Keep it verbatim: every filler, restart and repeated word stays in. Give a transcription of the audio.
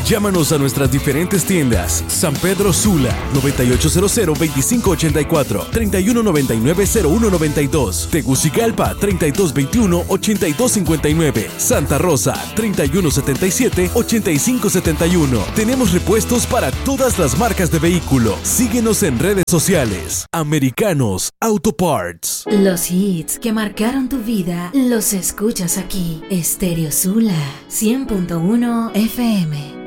Llámanos a nuestras diferentes tiendas. San Pedro Sula, noventa y ocho cero cero veinticinco ochenta y cuatro, treinta y uno noventa y nueve cero uno noventa y dos. Tegucigalpa, treinta y dos veintiuno ochenta y dos cincuenta y nueve. Santa Rosa, treinta y uno setenta y siete ochenta y cinco setenta y uno. Tenemos repuestos para todas las marcas de vehículo. Síguenos en redes sociales. Americanos Auto Parts. Los hits que marcaron tu vida los escuchas aquí. Estéreo Sula, cien punto uno F M.